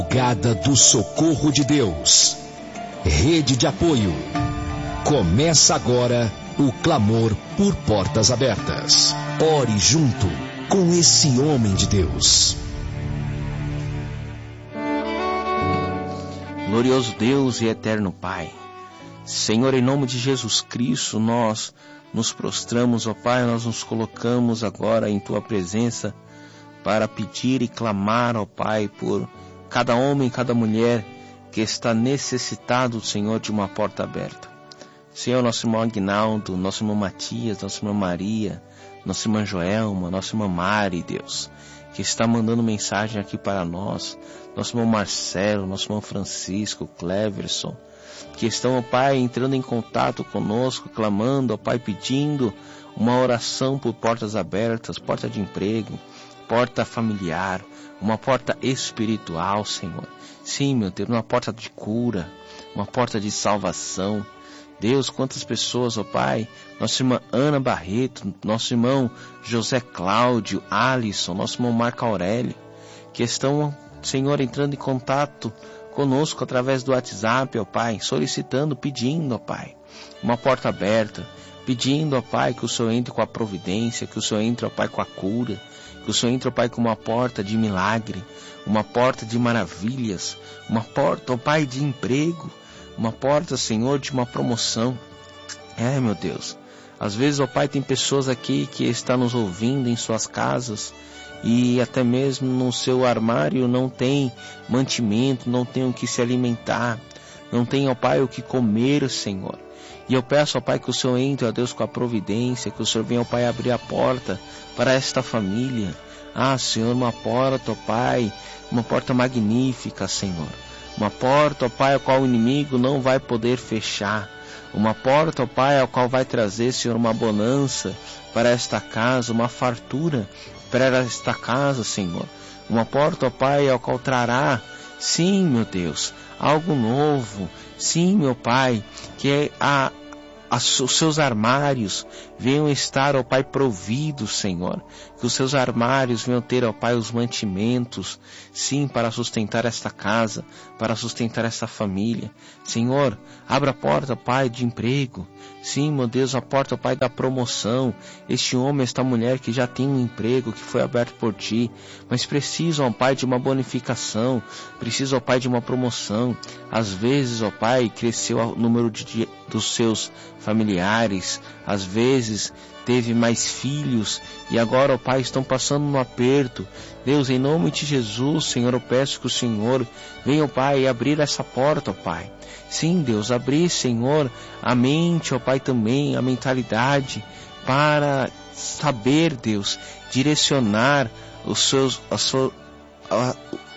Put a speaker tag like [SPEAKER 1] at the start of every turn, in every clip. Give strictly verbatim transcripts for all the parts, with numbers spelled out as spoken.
[SPEAKER 1] Brigada do Socorro de Deus. Rede de apoio. Começa agora o clamor por portas abertas. Ore junto com esse homem de Deus.
[SPEAKER 2] Glorioso Deus e eterno Pai, Senhor, em nome de Jesus Cristo, nós nos prostramos, ó Pai, nós nos colocamos agora em Tua presença para pedir e clamar, ó Pai, por cada homem e cada mulher que está necessitado, Senhor, de uma porta aberta. Senhor, nosso irmão Aguinaldo, nosso irmão Matias, nossa irmã Maria, nossa irmã Joelma, nossa irmã Mari, Deus, que está mandando mensagem aqui para nós, nosso irmão Marcelo, nosso irmão Francisco, Cleverson, que estão, ó Pai, entrando em contato conosco, clamando, ó Pai, pedindo uma oração por portas abertas, porta de emprego, porta familiar, uma porta espiritual, Senhor. Sim, meu Deus, uma porta de cura, uma porta de salvação. Deus, quantas pessoas, ó Pai, nossa irmã Ana Barreto, nosso irmão José Cláudio, Alisson, nosso irmão Marco Aurélio, que estão, Senhor, entrando em contato conosco através do WhatsApp, ó Pai, solicitando, pedindo, ó Pai, uma porta aberta, pedindo, ó Pai, que o Senhor entre com a providência, que o Senhor entre, ó Pai, com a cura, que o Senhor entre, ó Pai, com uma porta de milagre, uma porta de maravilhas, uma porta, ó Pai, de emprego, uma porta, Senhor, de uma promoção. É, meu Deus, às vezes, ó Pai, tem pessoas aqui que estão nos ouvindo em suas casas e até mesmo no seu armário não tem mantimento, não tem o que se alimentar, não tem, ó Pai, o que comer, Senhor. E eu peço, ó Pai, que o Senhor entre, ó Deus, com a providência, que o Senhor venha, ó Pai, abrir a porta para esta família. Ah, Senhor, uma porta, ó Pai, uma porta magnífica, Senhor. Uma porta, ó Pai, a qual o inimigo não vai poder fechar. Uma porta, ó Pai, a qual vai trazer, Senhor, uma bonança para esta casa, uma fartura para esta casa, Senhor. Uma porta, ó Pai, a qual trará, sim, meu Deus, algo novo. Sim, meu Pai, que é a As, os seus armários venham estar, ó Pai, providos, Senhor. Que os seus armários venham ter, ó Pai, os mantimentos, sim, para sustentar esta casa, para sustentar esta família. Senhor, abra a porta, Pai, de emprego. Sim, meu Deus, a porta, Pai, da promoção. Este homem, esta mulher que já tem um emprego, que foi aberto por Ti, mas precisam, ó Pai, de uma bonificação, precisam, ó Pai, de uma promoção. Às vezes, ó Pai, cresceu o número de, dos seus familiares, às vezes teve mais filhos e agora, ó Pai, estão passando um aperto. Deus, em nome de Jesus, Senhor, eu peço que o Senhor venha, ó Pai, abrir essa porta, ó Pai. Sim, Deus, abrir, Senhor, a mente, ó Pai, também, a mentalidade, para saber, Deus, direcionar os seus, a sua, a,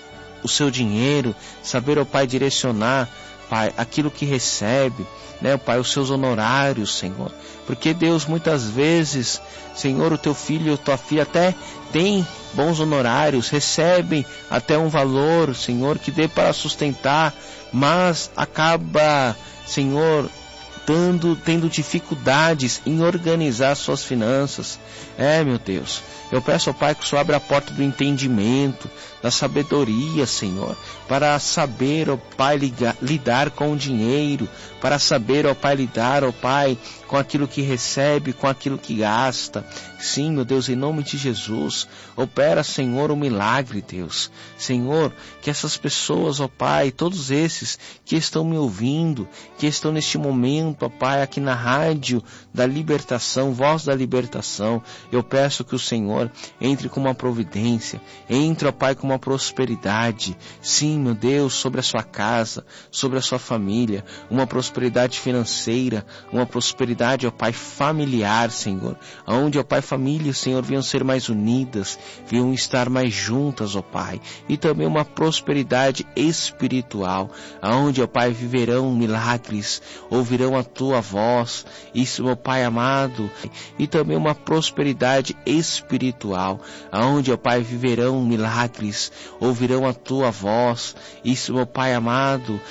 [SPEAKER 2] o seu dinheiro, saber, ó Pai, direcionar, Pai, aquilo que recebe, né, Pai, os seus honorários, Senhor. Porque, Deus, muitas vezes, Senhor, o teu filho, tua filha até tem bons honorários, recebem até um valor, Senhor, que dê para sustentar, mas acaba, Senhor, dando, tendo dificuldades em organizar suas finanças. É, meu Deus, eu peço ao Pai que o Senhor abra a porta do entendimento, da sabedoria, Senhor, para saber, ó Pai, ligar, lidar com o dinheiro, para saber, ó Pai, lidar, ó Pai, com aquilo que recebe, com aquilo que gasta. Sim, meu Deus, em nome de Jesus, opera, Senhor, o milagre, Deus. Senhor, que essas pessoas, ó Pai, todos esses que estão me ouvindo, que estão neste momento, ó Pai, aqui na rádio da libertação, voz da libertação, eu peço que o Senhor entre com uma providência, entre, ó Pai, com uma prosperidade. Sim, meu Deus, sobre a sua casa, sobre a sua família, uma prosperidade financeira, uma prosperidade, ó Pai, familiar, Senhor, onde, ó Pai, famílias, Senhor, venham ser mais unidas, venham estar mais juntas, ó Pai, e também uma prosperidade espiritual, aonde, ó Pai, viverão milagres, ouvirão a Tua voz, isso, meu Pai amado, e também uma prosperidade espiritual, aonde, ó Pai, viverão milagres, ouvirão a Tua voz, isso, meu Pai amado,